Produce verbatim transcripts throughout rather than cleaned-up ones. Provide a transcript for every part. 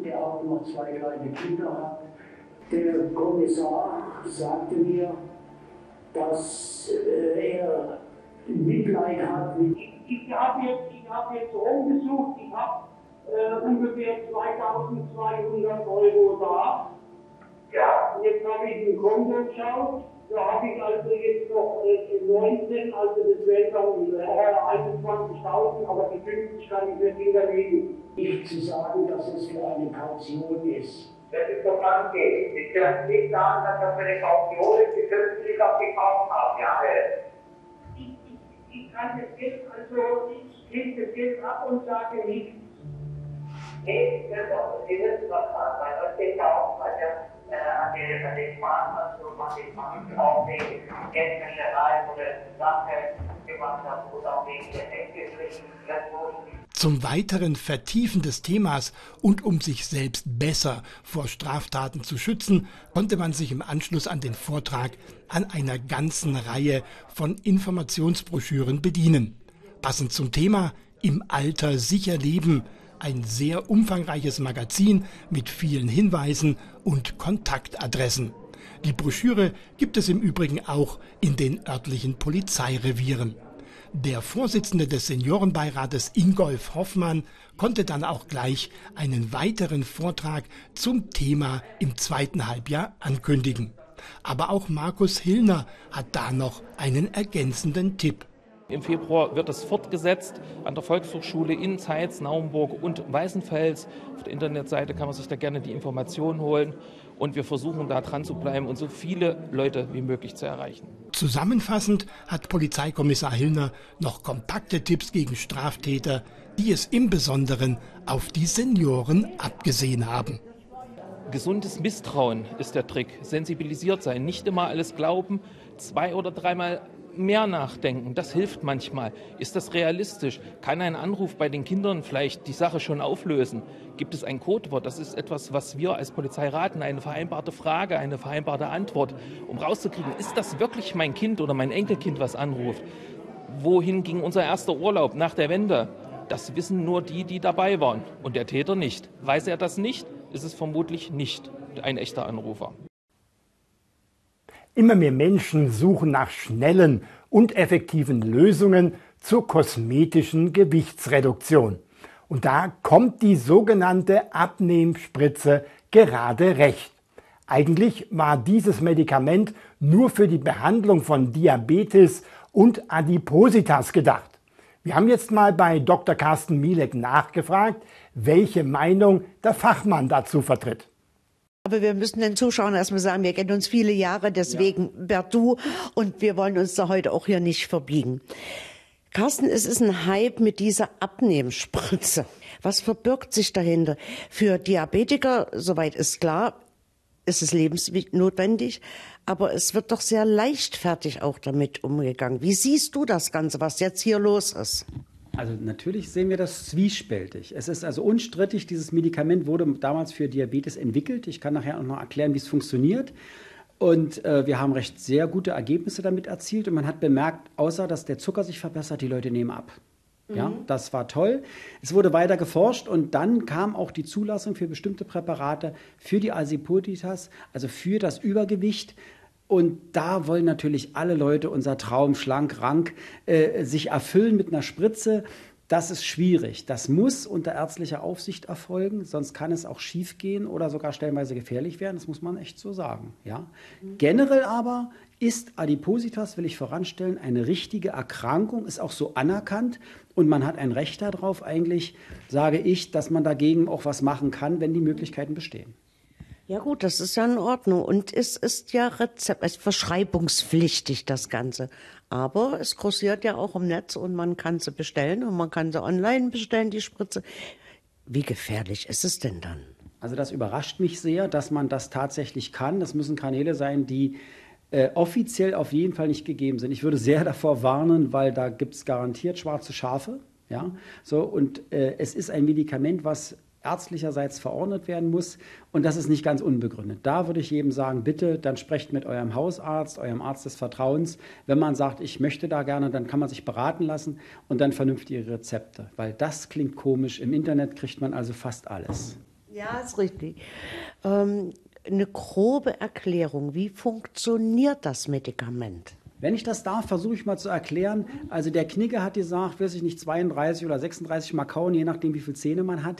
der auch noch zwei kleine Kinder hat. Der Kommissar sagte mir, dass äh, er Mitleid hat mit. Ich, ich habe jetzt, ich hab jetzt rumgesucht, ich habe äh, ungefähr zweitausendzweihundert Euro da. Ja. Und jetzt habe ich ein Konto geschaut, da habe ich also jetzt noch äh, neunzehn, also das wären dann äh, einundzwanzigtausend, aber die fünfzig kann ich nicht hinterlegen. Nicht zu sagen, dass es für eine Kaution ist. Das ist doch ganz okay. Sie können nicht sagen, dass das für eine Kaution ist, Sie können es nicht auf gekauft haben, ja. Ich, ich, ich kann das Geld, also ich lege das Geld ab und sage nichts. Nee, das ist doch, Sie wissen was, weil das steht ja auch bei der, äh, an den, an den Sparkassen, wo man den Mann auch wegen Geldwäscherei oder Sache gemacht hat, oder auch wegen der Eckgeschwindigkeit. Zum weiteren Vertiefen des Themas und um sich selbst besser vor Straftaten zu schützen, konnte man sich im Anschluss an den Vortrag an einer ganzen Reihe von Informationsbroschüren bedienen. Passend zum Thema Im Alter sicher leben, ein sehr umfangreiches Magazin mit vielen Hinweisen und Kontaktadressen. Die Broschüre gibt es im Übrigen auch in den örtlichen Polizeirevieren. Der Vorsitzende des Seniorenbeirates Ingolf Hoffmann konnte dann auch gleich einen weiteren Vortrag zum Thema im zweiten Halbjahr ankündigen. Aber auch Markus Hillner hat da noch einen ergänzenden Tipp. Im Februar wird es fortgesetzt an der Volkshochschule in Zeitz, Naumburg und Weißenfels. Auf der Internetseite kann man sich da gerne die Informationen holen. Und wir versuchen da dran zu bleiben und so viele Leute wie möglich zu erreichen. Zusammenfassend hat Polizeikommissar Hillner noch kompakte Tipps gegen Straftäter, die es im Besonderen auf die Senioren abgesehen haben. Gesundes Misstrauen ist der Trick. Sensibilisiert sein, nicht immer alles glauben, zwei oder dreimal mehr nachdenken, das hilft manchmal. Ist das realistisch? Kann ein Anruf bei den Kindern vielleicht die Sache schon auflösen? Gibt es ein Codewort? Das ist etwas, was wir als Polizei raten, eine vereinbarte Frage, eine vereinbarte Antwort, um rauszukriegen, ist das wirklich mein Kind oder mein Enkelkind, was anruft? Wohin ging unser erster Urlaub nach der Wende? Das wissen nur die, die dabei waren und der Täter nicht. Weiß er das nicht, ist es vermutlich nicht ein echter Anrufer. Immer mehr Menschen suchen nach schnellen und effektiven Lösungen zur kosmetischen Gewichtsreduktion. Und da kommt die sogenannte Abnehmspritze gerade recht. Eigentlich war dieses Medikament nur für die Behandlung von Diabetes und Adipositas gedacht. Wir haben jetzt mal bei Doktor Carsten Mielek nachgefragt, welche Meinung der Fachmann dazu vertritt. Aber wir müssen den Zuschauern erstmal sagen, wir kennen uns viele Jahre, deswegen per Du, und wir wollen uns da heute auch hier nicht verbiegen. Carsten, es ist ein Hype mit dieser Abnehmspritze. Was verbirgt sich dahinter? Für Diabetiker, soweit ist klar, ist es lebensnotwendig, aber es wird doch sehr leichtfertig auch damit umgegangen. Wie siehst du das Ganze, was jetzt hier los ist? Also natürlich sehen wir das zwiespältig. Es ist also unstrittig, dieses Medikament wurde damals für Diabetes entwickelt. Ich kann nachher auch noch erklären, wie es funktioniert. Und äh, wir haben recht sehr gute Ergebnisse damit erzielt. Und man hat bemerkt, außer dass der Zucker sich verbessert, die Leute nehmen ab. Ja, mhm. Das war toll. Es wurde weiter geforscht und dann kam auch die Zulassung für bestimmte Präparate für die Adipositas, also für das Übergewicht. Und da wollen natürlich alle Leute unser Traum schlank, rank äh, sich erfüllen mit einer Spritze. Das ist schwierig. Das muss unter ärztlicher Aufsicht erfolgen, sonst kann es auch schief gehen oder sogar stellenweise gefährlich werden. Das muss man echt so sagen. Ja? Mhm. Generell aber ist Adipositas, will ich voranstellen, eine richtige Erkrankung, ist auch so anerkannt und man hat ein Recht darauf eigentlich, sage ich, dass man dagegen auch was machen kann, wenn die Möglichkeiten bestehen. Ja gut, das ist ja in Ordnung und es ist ja Rezept, es ist verschreibungspflichtig das Ganze, aber es kursiert ja auch im Netz und man kann sie bestellen und man kann sie online bestellen, die Spritze. Wie gefährlich ist es denn dann? Also das überrascht mich sehr, dass man das tatsächlich kann. Das müssen Kanäle sein, die äh, offiziell auf jeden Fall nicht gegeben sind. Ich würde sehr davor warnen, weil da gibt es garantiert schwarze Schafe. Ja? So, und äh, es ist ein Medikament, was ärztlicherseits verordnet werden muss und das ist nicht ganz unbegründet. Da würde ich jedem sagen, bitte, dann sprecht mit eurem Hausarzt, eurem Arzt des Vertrauens. Wenn man sagt, ich möchte da gerne, dann kann man sich beraten lassen und dann vernünftige Rezepte, weil das klingt komisch. Im Internet kriegt man also fast alles. Ja, ist richtig. Ähm, eine grobe Erklärung, wie funktioniert das Medikament? Wenn ich das darf, versuche ich mal zu erklären. Also der Knigge hat gesagt, weiß ich nicht, zweiunddreißig oder sechsunddreißig Mal kauen, je nachdem, wie viele Zähne man hat.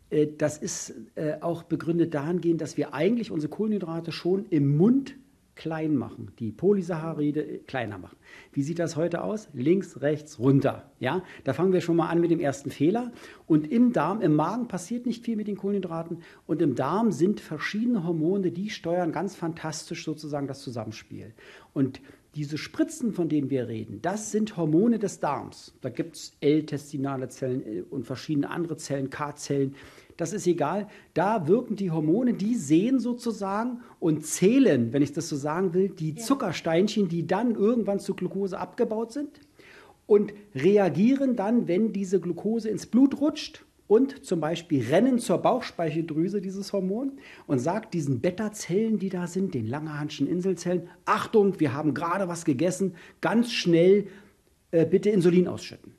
Das ist auch begründet dahingehend, dass wir eigentlich unsere Kohlenhydrate schon im Mund klein machen, die Polysaccharide kleiner machen. Wie sieht das heute aus? Links, rechts, runter. Ja, da fangen wir schon mal an mit dem ersten Fehler. Und im Darm, im Magen passiert nicht viel mit den Kohlenhydraten. Und im Darm sind verschiedene Hormone, die steuern ganz fantastisch sozusagen das Zusammenspiel. Und diese Spritzen, von denen wir reden, das sind Hormone des Darms. Da gibt es L-testinale Zellen und verschiedene andere Zellen, K-Zellen. Das ist egal. Da wirken die Hormone, die sehen sozusagen und zählen, wenn ich das so sagen will, die ja. Zuckersteinchen, die dann irgendwann zu Glucose abgebaut sind und reagieren dann, wenn diese Glucose ins Blut rutscht und zum Beispiel rennen zur Bauchspeicheldrüse dieses Hormon und sagt diesen Beta-Zellen, die da sind, den Langerhanschen Inselzellen, Achtung, wir haben gerade was gegessen, ganz schnell äh, bitte Insulin ausschütten.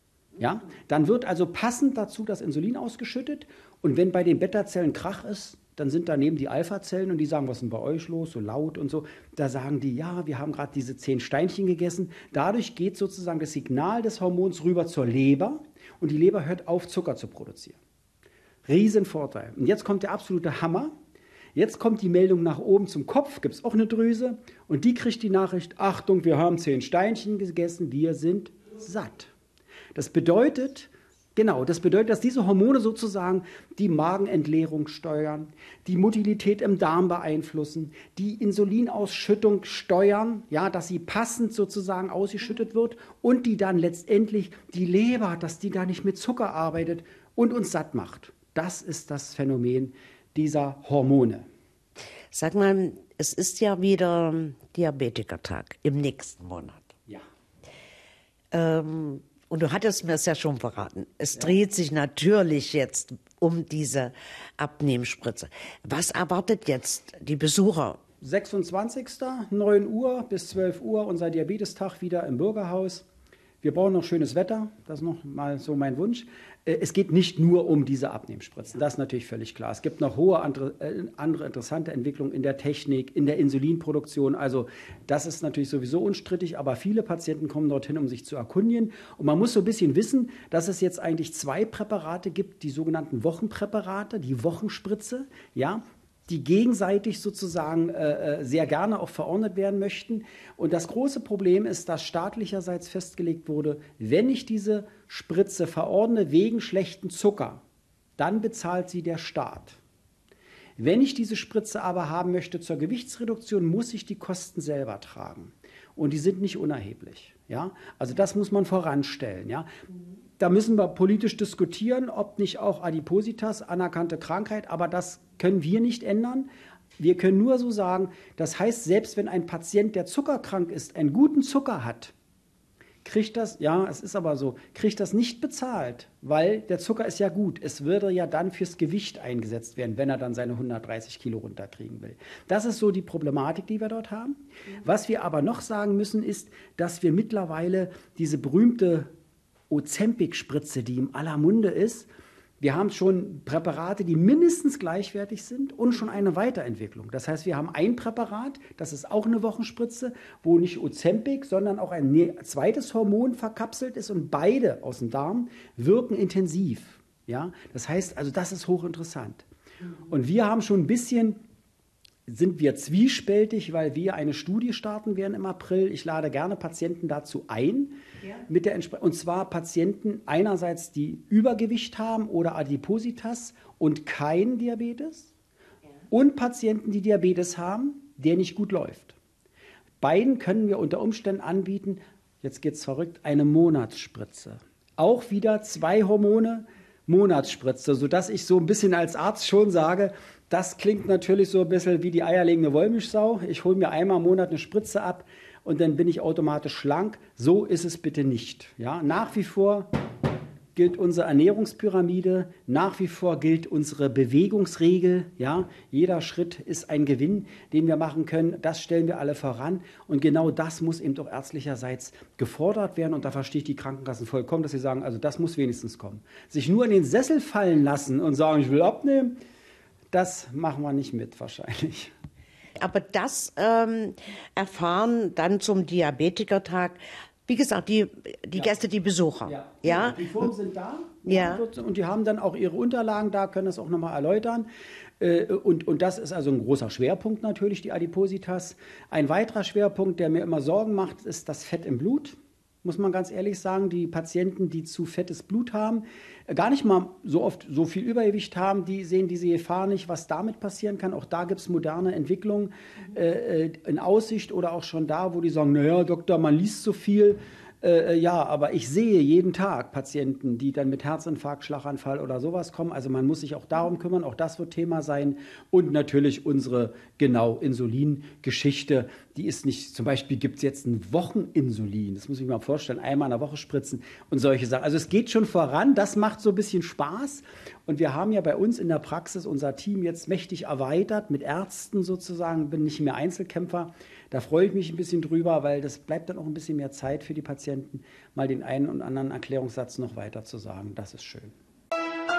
Ja? Dann wird also passend dazu das Insulin ausgeschüttet und wenn bei den Beta-Zellen Krach ist, dann sind daneben die Alpha-Zellen und die sagen, was ist denn bei euch los, so laut und so. Da sagen die, ja, wir haben gerade diese zehn Steinchen gegessen. Dadurch geht sozusagen das Signal des Hormons rüber zur Leber und die Leber hört auf, Zucker zu produzieren. Riesenvorteil. Und jetzt kommt der absolute Hammer. Jetzt kommt die Meldung nach oben zum Kopf, gibt es auch eine Drüse und die kriegt die Nachricht, Achtung, wir haben zehn Steinchen gegessen, wir sind satt. Das bedeutet, genau, das bedeutet, dass diese Hormone sozusagen die Magenentleerung steuern, die Motilität im Darm beeinflussen, die Insulinausschüttung steuern, ja, dass sie passend sozusagen ausgeschüttet wird und die dann letztendlich die Leber, dass die da nicht mit Zucker arbeitet und uns satt macht. Das ist das Phänomen dieser Hormone. Sag mal, es ist ja wieder Diabetikertag im nächsten Monat. Ja. Ähm, Und du hattest mir es ja schon verraten. Es ja. dreht sich natürlich jetzt um diese Abnehmspritze. Was erwartet jetzt die Besucher? sechsundzwanzigsten neun Uhr bis zwölf Uhr unser Diabetestag wieder im Bürgerhaus. Wir brauchen noch schönes Wetter, das ist noch mal so mein Wunsch. Es geht nicht nur um diese Abnehmspritzen, das ist natürlich völlig klar. Es gibt noch hohe andere, äh, andere interessante Entwicklungen in der Technik, in der Insulinproduktion. Also das ist natürlich sowieso unstrittig, aber viele Patienten kommen dorthin, um sich zu erkundigen. Und man muss so ein bisschen wissen, dass es jetzt eigentlich zwei Präparate gibt, die sogenannten Wochenpräparate, die Wochenspritze, ja, die gegenseitig sozusagen äh, sehr gerne auch verordnet werden möchten. Und das große Problem ist, dass staatlicherseits festgelegt wurde, wenn ich diese Spritze verordne wegen schlechten Zucker, dann bezahlt sie der Staat. Wenn ich diese Spritze aber haben möchte zur Gewichtsreduktion, muss ich die Kosten selber tragen. Und die sind nicht unerheblich. Ja? Also das muss man voranstellen. Ja? Da müssen wir politisch diskutieren, ob nicht auch Adipositas, anerkannte Krankheit, aber das können wir nicht ändern. Wir können nur so sagen, das heißt, selbst wenn ein Patient, der zuckerkrank ist, einen guten Zucker hat, kriegt das, ja, es ist aber so, kriegt das nicht bezahlt, weil der Zucker ist ja gut. Es würde ja dann fürs Gewicht eingesetzt werden, wenn er dann seine hundertdreißig Kilo runterkriegen will. Das ist so die Problematik, die wir dort haben. Was wir aber noch sagen müssen, ist, dass wir mittlerweile diese berühmte Ozempic-Spritze, die im aller Munde ist, wir haben schon Präparate, die mindestens gleichwertig sind und schon eine Weiterentwicklung. Das heißt, wir haben ein Präparat, das ist auch eine Wochenspritze, wo nicht Ozempic, sondern auch ein zweites Hormon verkapselt ist und beide aus dem Darm wirken intensiv. Ja? Das heißt, also das ist hochinteressant. Und wir haben schon ein bisschen, sind wir zwiespältig, weil wir eine Studie starten werden im April. Ich lade gerne Patienten dazu ein, ja. mit der Entspre- und zwar Patienten einerseits, die Übergewicht haben oder Adipositas und kein Diabetes ja. und Patienten, die Diabetes haben, der nicht gut läuft. Beiden können wir unter Umständen anbieten, jetzt geht es verrückt, eine Monatsspritze. Auch wieder zwei Hormone, Monatsspritze, sodass ich so ein bisschen als Arzt schon sage, das klingt natürlich so ein bisschen wie die eierlegende Wollmilchsau. Ich hole mir einmal im Monat eine Spritze ab und dann bin ich automatisch schlank. So ist es bitte nicht. Ja, nach wie vor gilt unsere Ernährungspyramide, nach wie vor gilt unsere Bewegungsregel. Ja, jeder Schritt ist ein Gewinn, den wir machen können. Das stellen wir alle voran. Und genau das muss eben doch ärztlicherseits gefordert werden. Und da verstehe ich die Krankenkassen vollkommen, dass sie sagen, also das muss wenigstens kommen. Sich nur in den Sessel fallen lassen und sagen, ich will abnehmen, das machen wir nicht mit wahrscheinlich. Aber das ähm, erfahren dann zum Diabetikertag, wie gesagt, die, die ja. Gäste, die Besucher. Ja. Ja? Die Formen sind da ja. und die haben dann auch ihre Unterlagen da, können das auch nochmal erläutern. Und, und das ist also ein großer Schwerpunkt natürlich, die Adipositas. Ein weiterer Schwerpunkt, der mir immer Sorgen macht, ist das Fett im Blut. Muss man ganz ehrlich sagen, die Patienten, die zu fettes Blut haben, gar nicht mal so oft so viel Übergewicht haben, die sehen diese Gefahr nicht, was damit passieren kann. Auch da gibt es moderne Entwicklungen äh, in Aussicht oder auch schon da, wo die sagen, naja, Doktor, man liest so viel. Äh, ja, aber ich sehe jeden Tag Patienten, die dann mit Herzinfarkt, Schlaganfall oder sowas kommen. Also man muss sich auch darum kümmern, auch das wird Thema sein. Und natürlich unsere, genau, Insulingeschichte, die ist nicht, zum Beispiel gibt es jetzt ein Wocheninsulin, das muss ich mir mal vorstellen, einmal in der Woche spritzen und solche Sachen. Also es geht schon voran, das macht so ein bisschen Spaß. Und wir haben ja bei uns in der Praxis unser Team jetzt mächtig erweitert, mit Ärzten sozusagen, bin nicht mehr Einzelkämpfer. Da freue ich mich ein bisschen drüber, weil das bleibt dann auch ein bisschen mehr Zeit für die Patienten, mal den einen und anderen Erklärungssatz noch weiter zu sagen. Das ist schön.